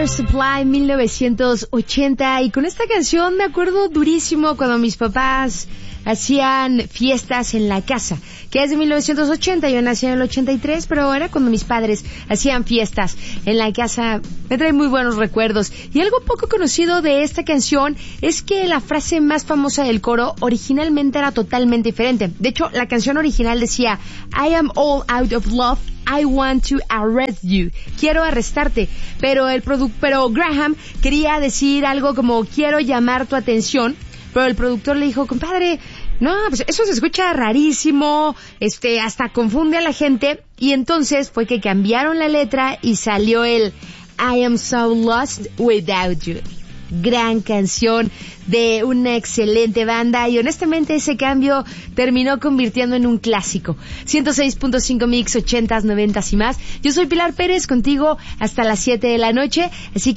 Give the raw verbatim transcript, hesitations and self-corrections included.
Air Supply mil novecientos ochenta, y con esta canción me acuerdo durísimo cuando mis papás hacían fiestas en la casa, que es de mil novecientos ochenta, yo nací en el ochenta y tres, pero ahora cuando mis padres hacían fiestas en la casa me trae muy buenos recuerdos. Y algo poco conocido de esta canción es que la frase más famosa del coro originalmente era totalmente diferente. De hecho, la canción original decía I am all out of love, I want to arrest you. Quiero arrestarte. Pero el produ- pero Graham quería decir algo como quiero llamar tu atención, pero el productor le dijo, compadre, no, pues eso se escucha rarísimo, este, hasta confunde a la gente, y entonces fue que cambiaron la letra y salió el I am so lost without you. Gran canción de una excelente banda, y honestamente ese cambio terminó convirtiendo en un clásico. ciento seis punto cinco Mix, ochentas, noventas y más. Yo soy Pilar Pérez, contigo hasta las siete de la noche, así que